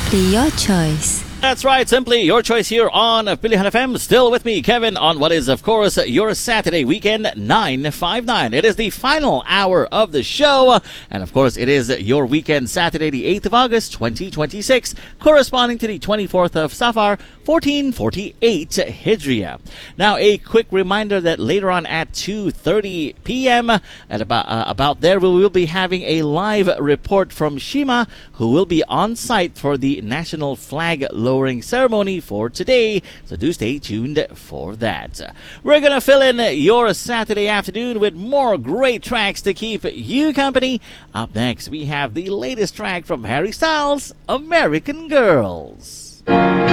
Simply your choice. That's right, simply your choice here on Pilihan FM. Still with me, Kevin, on what is, of course, your Saturday weekend 959. It is the final hour of the show. And, of course, it is your weekend Saturday, the 8th of August, 2026, corresponding to the 24th of Safar, 1448 Hijriya. Now, a quick reminder that later on at 2:30 p.m., at about there, we will be having a live report from Shima, who will be on site for the national flag lowering ceremony for today, so do stay tuned for that. We're gonna fill in your Saturday afternoon with more great tracks to keep you company. Up next, we have the latest track from Harry Styles, American Girls.